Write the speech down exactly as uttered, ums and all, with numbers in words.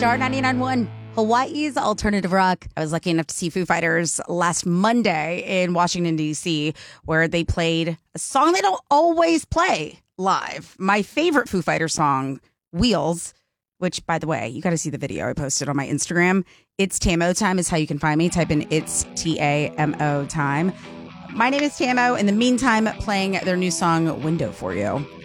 Star ninety-nine point one, Hawaii's alternative rock. I was lucky enough to see Foo Fighters last Monday in Washington, D C, where they played a song they don't always play live. My favorite Foo Fighters song, Wheels, which, by the way, you got to see the video I posted on my Instagram. It's Tamo Time is how you can find me. Type in It's T A M O Time. My name is Tamo. In the meantime, playing their new song, Window for You.